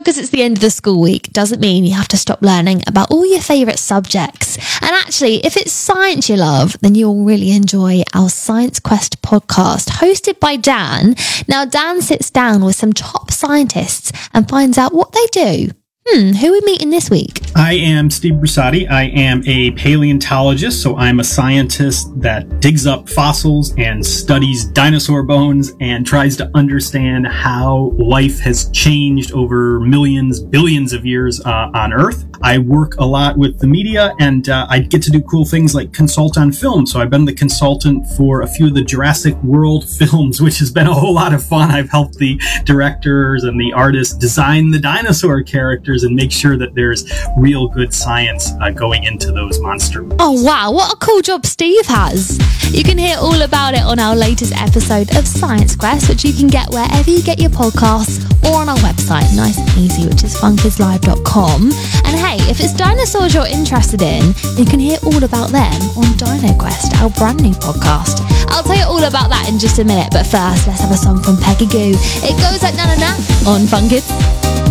because it's the end of the school week doesn't mean you have to stop learning about all your favourite subjects. And actually, if it's science you love, then you'll really enjoy our Science Quest podcast hosted by Dan. Now, Dan sits down with some top scientists and finds out what they do. Who are we meeting this week? I am Steve Brusati. I am a paleontologist, so I'm a scientist that digs up fossils and studies dinosaur bones and tries to understand how life has changed over millions, billions of years on Earth. I work a lot with the media, and I get to do cool things like consult on film. So I've been the consultant for a few of the Jurassic World films, which has been a whole lot of fun. I've helped the directors and the artists design the dinosaur characters and make sure that there's real good science going into those monster movies. Oh wow, what a cool job Steve has. You can hear all about it on our latest episode of Science Quest, which you can get wherever you get your podcasts or on our website, nice and easy, which is funkidslive.com. And hey, if it's dinosaurs you're interested in, you can hear all about them on Dino Quest, our brand new podcast. I'll tell you all about that in just a minute, but first let's have a song from Peggy Gou. It goes like na na na on Fun Kids.